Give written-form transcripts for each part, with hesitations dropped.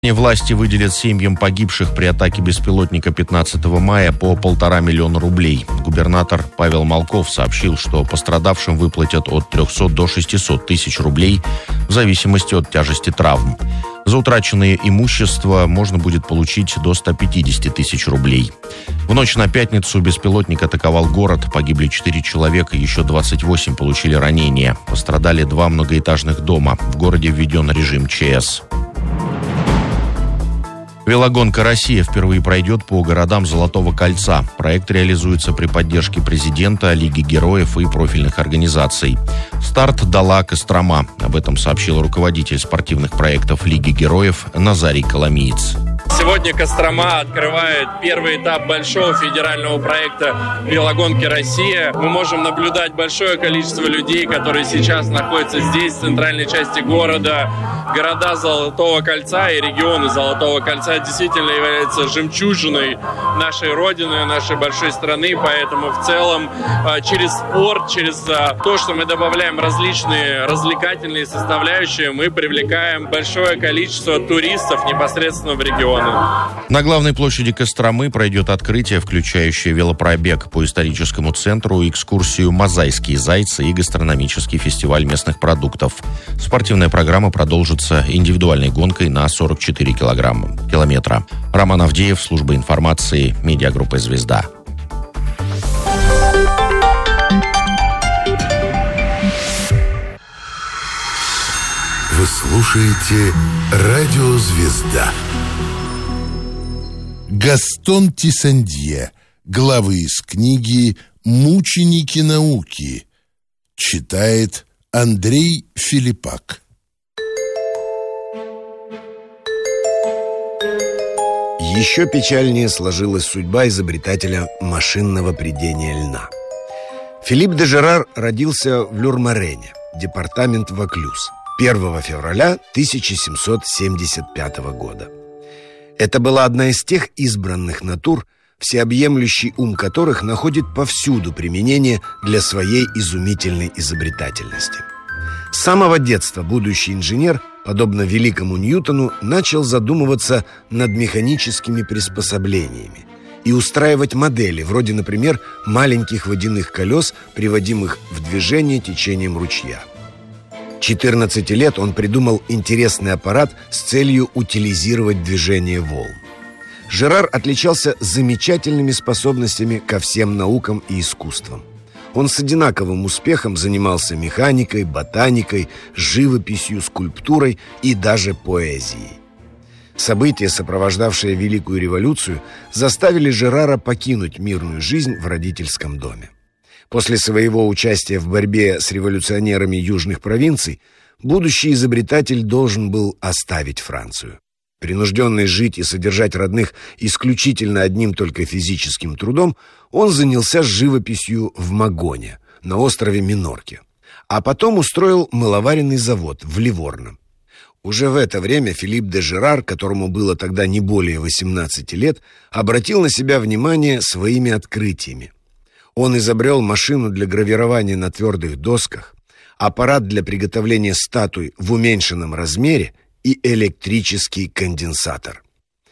Власти выделят семьям погибших при атаке беспилотника 15 мая по 1,5 миллиона рублей. Губернатор Павел Молков сообщил, что пострадавшим выплатят от 300 до 600 тысяч рублей в зависимости от тяжести травм. За утраченное имущество можно будет получить до 150 тысяч рублей. В ночь на пятницу беспилотник атаковал город. Погибли 4 человека, еще 28 получили ранения. Пострадали 2 многоэтажных дома. В городе введен режим ЧС. Велогонка «Россия» впервые пройдет по городам Золотого кольца. Проект реализуется при поддержке президента, Лиги героев и профильных организаций. Старт дала Кострома. Об этом сообщил руководитель спортивных проектов Лиги героев Назарий Коломиец. Сегодня Кострома открывает первый этап большого федерального проекта «Велогонки Россия». Мы можем наблюдать большое количество людей, которые сейчас находятся здесь, в центральной части города. Города Золотого кольца и регионы Золотого кольца действительно являются жемчужиной нашей родины, нашей большой страны. Поэтому в целом через спорт, через то, что мы добавляем различные развлекательные составляющие, мы привлекаем большое количество туристов непосредственно в регионы. На главной площади Костромы пройдет открытие, включающее велопробег по историческому центру, экскурсию «Мозайские зайцы» и гастрономический фестиваль местных продуктов. Спортивная программа продолжится индивидуальной гонкой на 44 километра. Роман Авдеев, служба информации, медиагруппа «Звезда». Вы слушаете «Радио Звезда». Гастон Тиссандье. Главы из книги «Мученики науки». Читает Андрей Филиппак. Еще печальнее сложилась судьба изобретателя машинного прядения льна. Филипп де Жерар родился в Люрмарене, департамент Ваклюз, 1 февраля 1775 года. Это была одна из тех избранных натур, всеобъемлющий ум которых находит повсюду применение для своей изумительной изобретательности. С самого детства будущий инженер, подобно великому Ньютону, начал задумываться над механическими приспособлениями и устраивать модели, вроде, например, маленьких водяных колес, приводимых в движение течением ручья. 14 лет он придумал интересный аппарат с целью утилизировать движение волн. Жерар отличался замечательными способностями ко всем наукам и искусствам. Он с одинаковым успехом занимался механикой, ботаникой, живописью, скульптурой и даже поэзией. События, сопровождавшие Великую революцию, заставили Жерара покинуть мирную жизнь в родительском доме. После своего участия в борьбе с революционерами южных провинций будущий изобретатель должен был оставить Францию. Принужденный жить и содержать родных исключительно одним только физическим трудом, он занялся живописью в Магоне, на острове Минорке, а потом устроил мыловаренный завод в Ливорно. Уже в это время Филипп де Жерар, которому было тогда не более 18 лет, обратил на себя внимание своими открытиями. Он изобрел машину для гравирования на твердых досках, аппарат для приготовления статуй в уменьшенном размере и электрический конденсатор.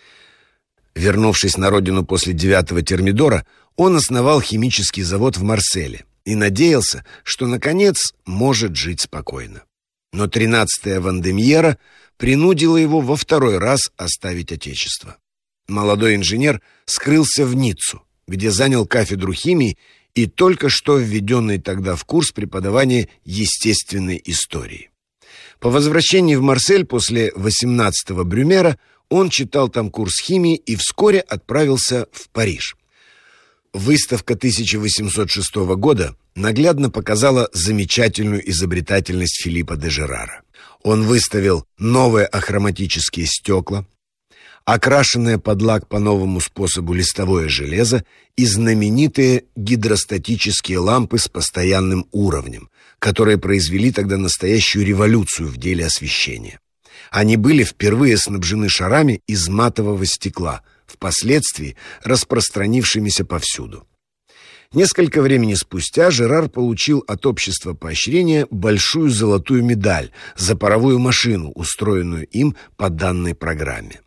Вернувшись на родину после 9-го Термидора, он основал химический завод в Марселе и надеялся, что, наконец, может жить спокойно. Но 13-я Вандемьера принудила его во второй раз оставить отечество. Молодой инженер скрылся в Ниццу, где занял кафедру химии и только что введенный тогда в курс преподавания естественной истории. По возвращении в Марсель после 18-го Брюмера он читал там курс химии и вскоре отправился в Париж. Выставка 1806 года наглядно показала замечательную изобретательность Филиппа де Жерара. Он выставил новые ахроматические стекла, окрашенное под лак по новому способу листовое железо и знаменитые гидростатические лампы с постоянным уровнем, которые произвели тогда настоящую революцию в деле освещения. Они были впервые снабжены шарами из матового стекла, впоследствии распространившимися повсюду. Несколько времени спустя Жерар получил от общества поощрения большую золотую медаль за паровую машину, устроенную им по данной программе.